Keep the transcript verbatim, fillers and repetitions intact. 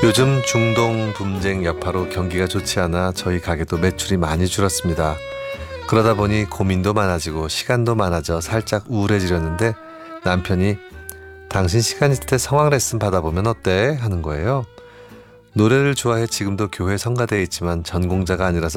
요즘 중동 분쟁 여파로 경기가 좋지 않아 저희 가게도 매출이 많이 줄었습니다. 그러다 보니 고민도 많아지고 시간도 많아져 살짝 우울해지려는데 남편이 당신 시간 있을 때 성악 레슨 받아보면 어때? 하는 거예요. 노래를 좋아해 지금도 교회 성가대에 있지만 전공자가 아니라서